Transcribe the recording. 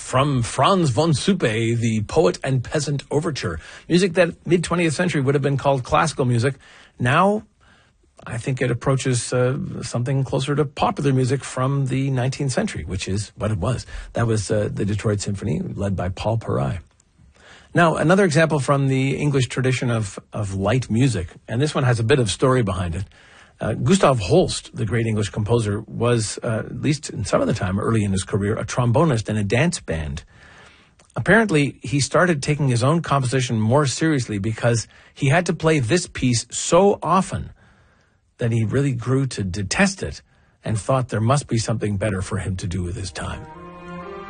from Franz von Suppe, the Poet and Peasant Overture. Music that mid-20th century would have been called classical music. Now, I think it approaches something closer to popular music from the 19th century, which is what it was. That was the Detroit Symphony, led by Paul Paray. Now, another example from the English tradition of light music, and this one has a bit of story behind it. Gustav Holst, the great English composer, was, at least in some of the time early in his career, a trombonist in a dance band. Apparently, he started taking his own composition more seriously because he had to play this piece so often that he really grew to detest it and thought there must be something better for him to do with his time.